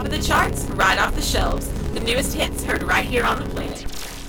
top of the charts, right off the shelves. The newest hits heard right here on the planet.